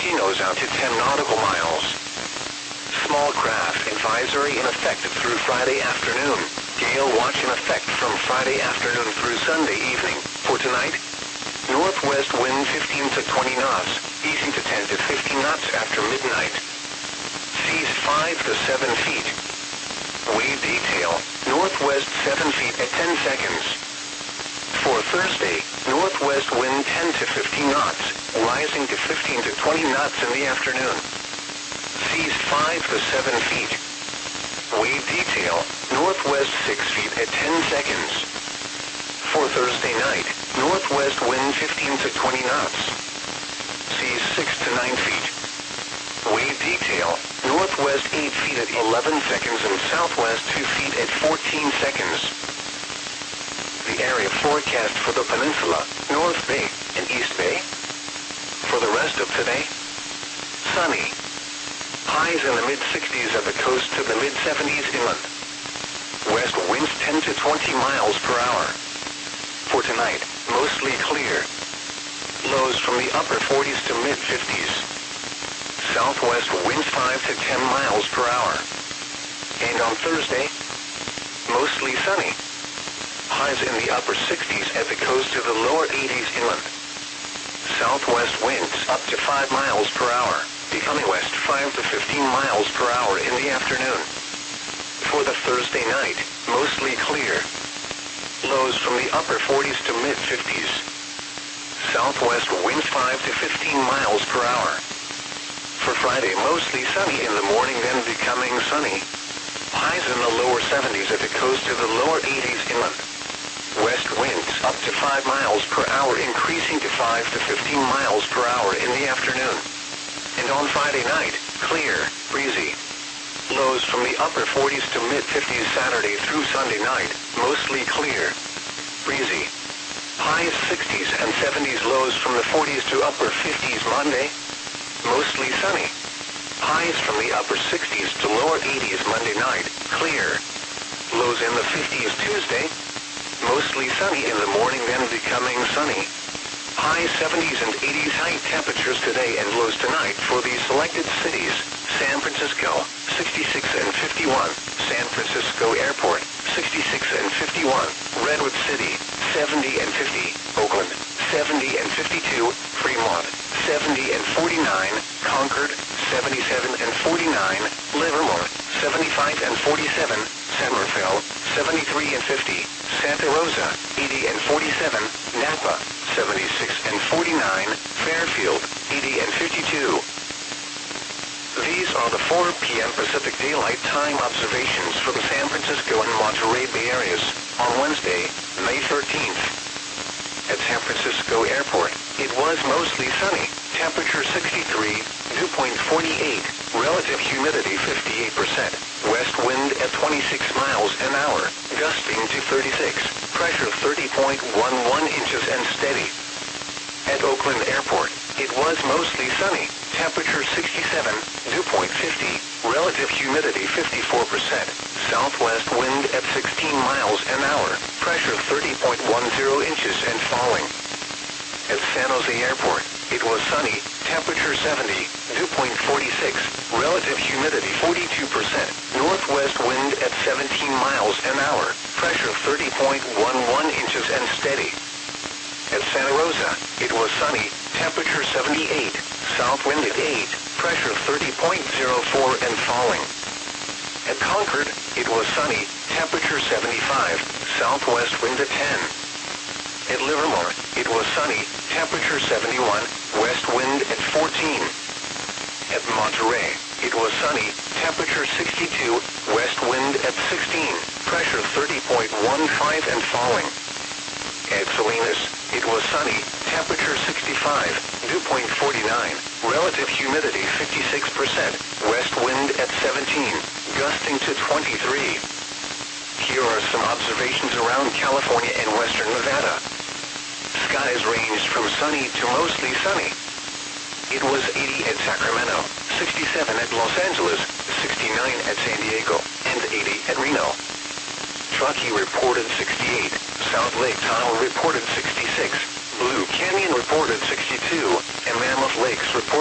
kinos out to 10 nautical miles. Small craft advisory in effect through Friday afternoon. Gale watch in effect from Friday afternoon through Sunday evening. For tonight, northwest wind 15 to 20 knots, easing to 10 to 15 knots after midnight. Seas 5 to 7 feet. Wave detail, northwest 7 feet at 10 seconds. For Thursday, northwest wind 10 to 15 knots, rising to 15 to 20 knots in the afternoon. Seas 5 to 7 feet. Wave detail, northwest 6 feet at 10 seconds. For Thursday night, northwest wind 15 to 20 knots. Seas 6 to 9 feet. Wave detail, northwest 8 feet at 11 seconds and southwest 2 feet at 14 seconds. The area forecast for the peninsula, North Bay and East Bay. For the rest of today, sunny. Highs in the mid-60s at the coast to the mid-70s inland. West winds 10 to 20 miles per hour. For tonight, mostly clear. Lows from the upper 40s to mid-50s. Southwest winds 5 to 10 miles per hour. And on Thursday, mostly sunny. Highs in the upper 60s at the coast to the lower 80s inland. Southwest winds up to 5 miles per hour, becoming west 5 to 15 miles per hour in the afternoon. For the Thursday night, mostly clear. Lows from the upper 40s to mid-50s. Southwest winds 5 to 15 miles per hour. For Friday, mostly sunny in the morning, then becoming sunny. Highs in the lower 70s at the coast to the lower 80s inland. West winds up to 5 miles per hour, increasing to 5 to 15 miles per hour in the afternoon. And on Friday night, clear, breezy. Lows from the upper 40s to mid-50s Saturday through Sunday night, mostly clear, breezy. Highs 60s and 70s, lows from the 40s to upper 50s Monday, mostly sunny. Highs from the upper 60s to lower 80s Monday night, clear. Lows in the 50s Tuesday, mostly sunny in the morning, then becoming sunny. High 70s and 80s high temperatures today and lows tonight for the selected cities. San Francisco, 66 and 51. San Francisco Airport, 66 and 51. Redwood City, 70 and 50. Oakland, 70 and 52. Fremont, 70 and 49. Concord, 77 and 49. Livermore, 75 and 47. San Rafael, 73 and 50. Santa Rosa, 80 and 47. Napa, 76 and 49. Fairfield, 80 and 52. These are the 4 p.m. Pacific Daylight Time observations for the San Francisco and Monterey Bay areas on Wednesday, May 13th. At San Francisco Airport, it was mostly sunny. Temperature 63, dew point 48, relative humidity 58%, west wind at 26 miles an hour, gusting to 36, pressure 30.11 inches and steady. At Oakland Airport, it was mostly sunny. Temperature 67, dew point 50, relative humidity 54%, southwest wind at 16 miles an hour, pressure 30.10 inches and falling. At San Jose Airport, it was sunny, temperature 70, dew point 46, relative humidity 42%, northwest wind at 17 miles an hour, pressure 30.11 inches and steady. At Santa Rosa, it was sunny, temperature 78, south wind at 8, pressure 30.04 and falling. At Concord, it was sunny, temperature 75, southwest wind at 10. At Livermore, it was sunny, temperature 71, west wind at 14. At Monterey, it was sunny, temperature 62, west wind at 16, pressure 30.15 and falling. At Salinas, it was sunny, temperature 65, dew point 49, relative humidity 56%, west wind at 17, gusting to 23. Here are some observations around California and western Nevada. Skies ranged from sunny to mostly sunny. It was 80 at Sacramento, 67 at Los Angeles, 69 at San Diego, and 80 at Reno. Truckee reported 68, South Lake Tahoe reported 66, Blue Canyon reported 62, and Mammoth Lakes reported